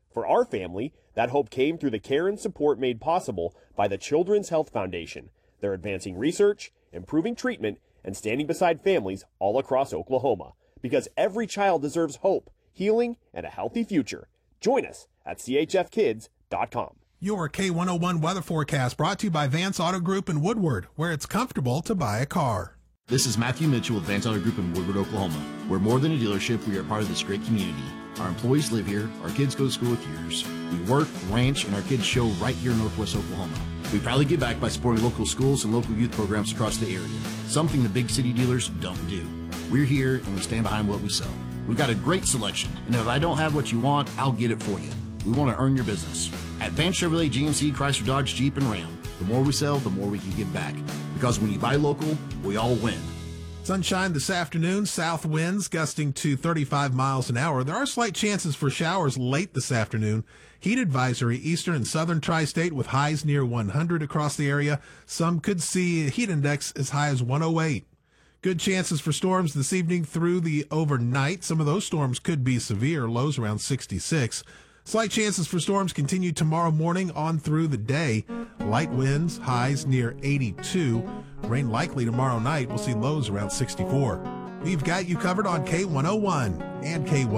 For our family, that hope came through the care and support made possible by the Children's Health Foundation. They're advancing research, improving treatment, and standing beside families all across Oklahoma. Because every child deserves hope, healing, and a healthy future. Join us at chfkids.com. Your K101 weather forecast brought to you by Vance Auto Group in Woodward, where it's comfortable to buy a car. This is Matthew Mitchell with Vance Auto Group in Woodward, Oklahoma. We're more than a dealership. We are part of this great community. Our employees live here. Our kids go to school with yours. We work, ranch, and our kids show right here in Northwest Oklahoma. We proudly give back by supporting local schools and local youth programs across the area, something the big city dealers don't do. We're here, and we stand behind what we sell. We've got a great selection, and if I don't have what you want, I'll get it for you. We want to earn your business. At Vance Chevrolet, GMC, Chrysler, Dodge, Jeep, and Ram, the more we sell, the more we can give back. Because when you buy local, we all win. Sunshine this afternoon, south winds gusting to 35 miles an hour. There are slight chances for showers late this afternoon. Heat advisory, eastern and southern tri-state with highs near 100 across the area. Some could see a heat index as high as 108. Good chances for storms this evening through the overnight. Some of those storms could be severe, lows around 66. Slight chances for storms continue tomorrow morning on through the day. Light winds, highs near 82. Rain likely tomorrow night. We'll see lows around 64. We've got you covered on K101 and K1.